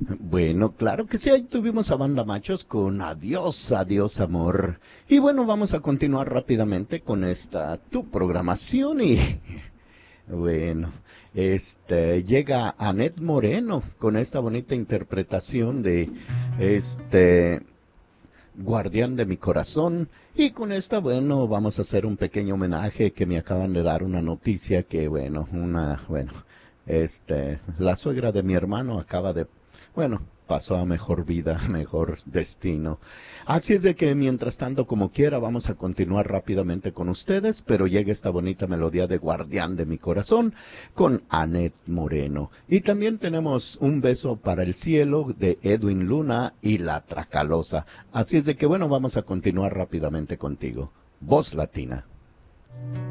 Bueno, claro que sí, ahí tuvimos a Banda Machos con Adiós, adiós amor. Y bueno, vamos a continuar rápidamente con esta tu programación y bueno, llega Anet Moreno con esta bonita interpretación de este Guardián de mi corazón. Y con esta, bueno, vamos a hacer un pequeño homenaje que me acaban de dar una noticia que, la suegra de mi hermano acaba de, bueno, pasó a mejor vida, mejor destino. Así es de que mientras tanto, como quiera, vamos a continuar rápidamente con ustedes, pero llega esta bonita melodía de Guardián de mi corazón con Anet Moreno. Y también tenemos un beso para el cielo de Edwin Luna y La Tracalosa. Así es de que, bueno, vamos a continuar rápidamente contigo. Voz Latina.